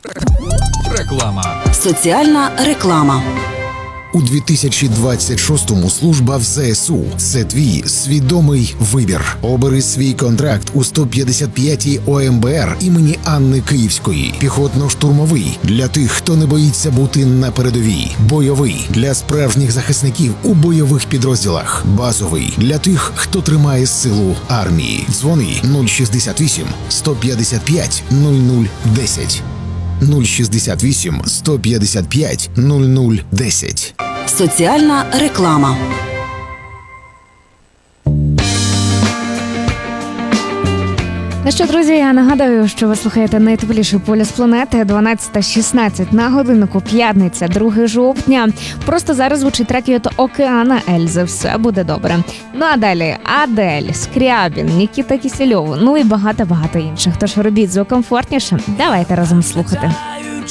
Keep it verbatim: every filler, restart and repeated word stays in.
Реклама. Соціальна реклама. У дві тисячі двадцять шостому служба в ЗСУ – це твій свідомий вибір. Обери свій контракт у сто п'ятдесят п'ятій О Ем Бе Ер імені Анни Київської. Піхотно-штурмовий – для тих, хто не боїться бути на передовій. Бойовий – для справжніх захисників у бойових підрозділах. Базовий – для тих, хто тримає силу армії. Дзвони нуль шістдесят вісім сто п'ятдесят п'ять нуль нуль десять. нуль шістдесят вісім сто п'ятдесят п'ять нуль нуль десять. Соціальна реклама. Ну що, друзі, я нагадую, що ви слухаєте найтепліший полюс планети, дванадцята шістнадцять на годиннику, п'ятниця, друге жовтня. Просто зараз звучить трек від Океана Ельзи «Все буде добре». Ну а далі Адель, Скрябін, Нікіта Кісельов, ну і багато-багато інших. Тож робіть звук комфортніше, давайте разом слухати.